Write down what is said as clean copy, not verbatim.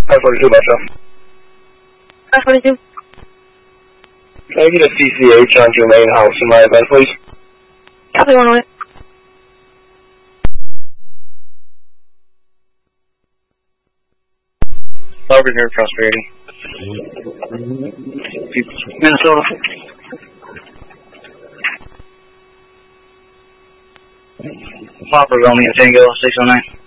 542 Metro. 542. Can I get a CCH on Jermaine House in my event, please? Copy 108. Logan here, Prosperity. Minnesota. Popper Romeo Tango 609.